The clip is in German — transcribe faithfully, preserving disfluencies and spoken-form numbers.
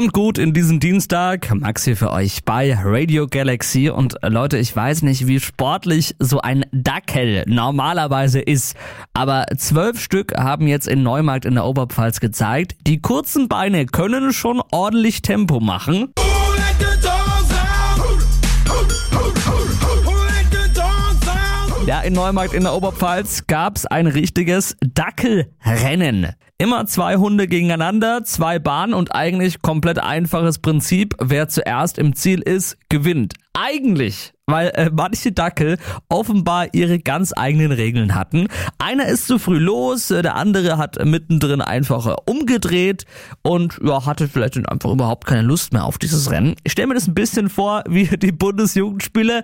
Kommt gut in diesen Dienstag. Max hier für euch bei Radio Galaxy. Und Leute, ich weiß nicht, wie sportlich so ein Dackel normalerweise ist. Aber zwölf Stück haben jetzt in Neumarkt in der Oberpfalz gezeigt, die kurzen Beine können schon ordentlich Tempo machen. Ja, in Neumarkt in der Oberpfalz gab's ein richtiges Dackelrennen. Immer zwei Hunde gegeneinander, zwei Bahnen und eigentlich komplett einfaches Prinzip. Wer zuerst im Ziel ist, gewinnt. Eigentlich, weil äh, manche Dackel offenbar ihre ganz eigenen Regeln hatten. Einer ist zu früh los, äh, der andere hat mittendrin einfach äh, umgedreht und ja, hatte vielleicht einfach überhaupt keine Lust mehr auf dieses Rennen. Ich stelle mir das ein bisschen vor wie die Bundesjugendspiele.